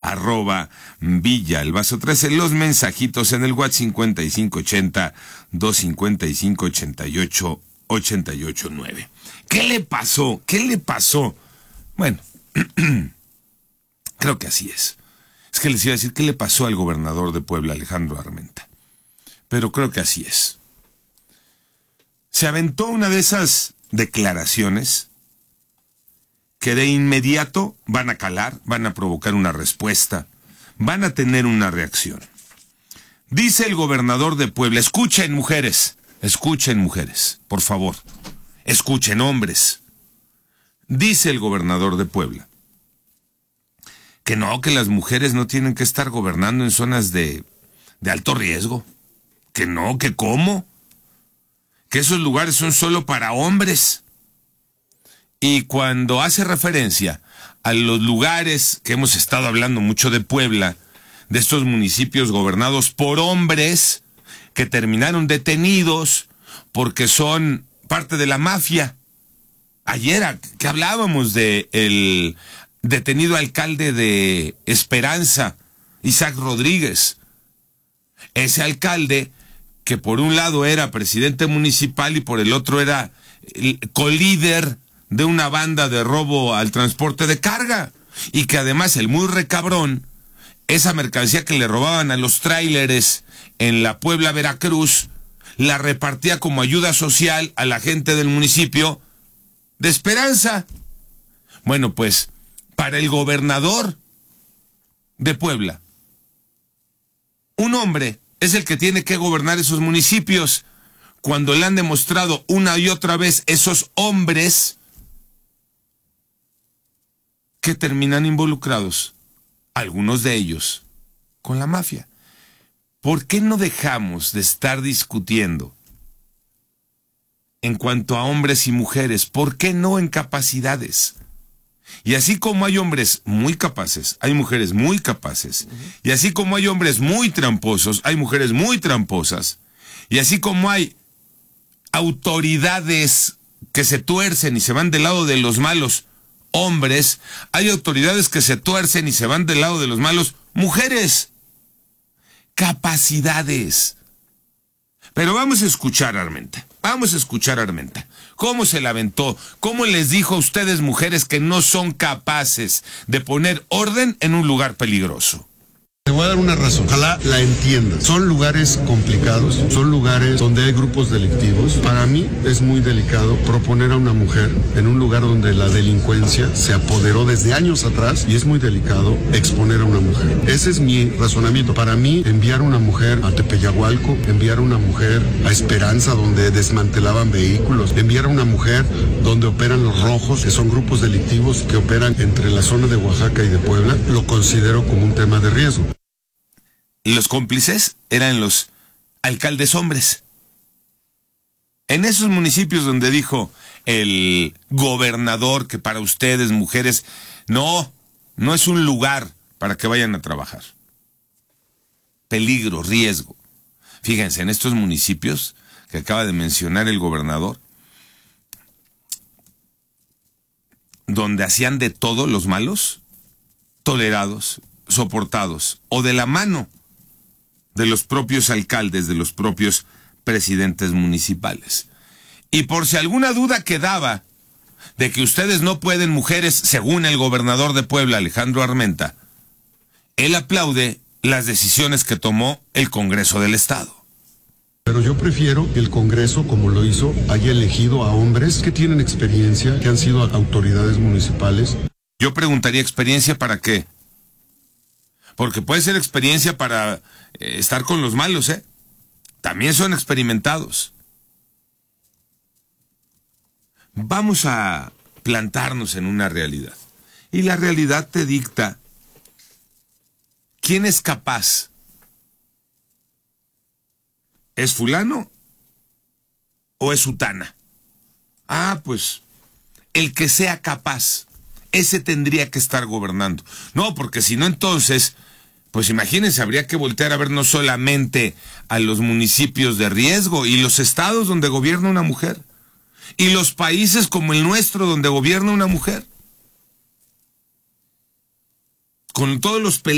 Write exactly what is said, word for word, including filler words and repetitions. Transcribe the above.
arroba Villa El Vaso trece, los mensajitos en el WhatsApp cincuenta y cinco ochenta, doscientos cincuenta y cinco, ochenta y ocho, ochenta y ocho nueve. ¿Qué le pasó? ¿Qué le pasó? Bueno, creo que así es. Es que les iba a decir qué le pasó al gobernador de Puebla, Alejandro Armenta. Pero creo que así es. Se aventó una de esas declaraciones que de inmediato van a calar, van a provocar una respuesta, van a tener una reacción. Dice el gobernador de Puebla, escuchen mujeres, escuchen mujeres, por favor, escuchen hombres. Dice el gobernador de Puebla que no, que las mujeres no tienen que estar gobernando en zonas de, de alto riesgo, que no, que cómo, que esos lugares son solo para hombres. Y cuando hace referencia a los lugares que hemos estado hablando mucho de Puebla, de estos municipios gobernados por hombres que terminaron detenidos porque son parte de la mafia. Ayer que hablábamos de el detenido alcalde de Esperanza, Isaac Rodríguez. Ese alcalde que por un lado era presidente municipal y por el otro era el colíder de una banda de robo al transporte de carga, y que además el muy recabrón, esa mercancía que le robaban a los tráileres en la Puebla, Veracruz, la repartía como ayuda social a la gente del municipio de Esperanza. Bueno, pues, para el gobernador de Puebla, un hombre es el que tiene que gobernar esos municipios, cuando le han demostrado una y otra vez esos hombres que terminan involucrados, algunos de ellos, con la mafia. ¿Por qué no dejamos de estar discutiendo en cuanto a hombres y mujeres? ¿Por qué no en capacidades? Y así como hay hombres muy capaces, hay mujeres muy capaces. Y así como hay hombres muy tramposos, hay mujeres muy tramposas. Y así como hay autoridades que se tuercen y se van del lado de los malos hombres, hay autoridades que se tuercen y se van del lado de los malos mujeres. Capacidades. Pero vamos a escuchar a Armenta. Vamos a escuchar a Armenta. ¿Cómo se la aventó? ¿Cómo les dijo a ustedes, mujeres, que no son capaces de poner orden en un lugar peligroso? Te voy a dar una razón, ojalá la entiendas. Son lugares complicados, son lugares donde hay grupos delictivos. Para mí es muy delicado proponer a una mujer en un lugar donde la delincuencia se apoderó desde años atrás, y es muy delicado exponer a una mujer. Ese es mi razonamiento. Para mí, enviar a una mujer a Tepeyagualco, enviar a una mujer a Esperanza, donde desmantelaban vehículos, enviar a una mujer donde operan los rojos, que son grupos delictivos que operan entre la zona de Oaxaca y de Puebla, lo considero como un tema de riesgo. Los cómplices eran los alcaldes hombres. En esos municipios donde dijo el gobernador que para ustedes, mujeres, no, no es un lugar para que vayan a trabajar. Peligro, riesgo. Fíjense, en estos municipios que acaba de mencionar el gobernador, donde hacían de todo los malos, tolerados, soportados, o de la mano de los propios alcaldes, de los propios presidentes municipales. Y por si alguna duda quedaba de que ustedes no pueden, mujeres, según el gobernador de Puebla, Alejandro Armenta, él aplaude las decisiones que tomó el Congreso del Estado. Pero yo prefiero que el Congreso, como lo hizo, haya elegido a hombres que tienen experiencia, que han sido autoridades municipales. Yo preguntaría, ¿experiencia para qué? Porque puede ser experiencia para eh, estar con los malos, ¿eh? También son experimentados. Vamos a plantarnos en una realidad. Y la realidad te dicta quién es capaz. ¿Es fulano o es sutana? Ah, pues el que sea capaz, ese tendría que estar gobernando. No, porque si no, entonces, pues imagínense, habría que voltear a ver no solamente a los municipios de riesgo y los estados donde gobierna una mujer, y los países como el nuestro donde gobierna una mujer, con todos los peligros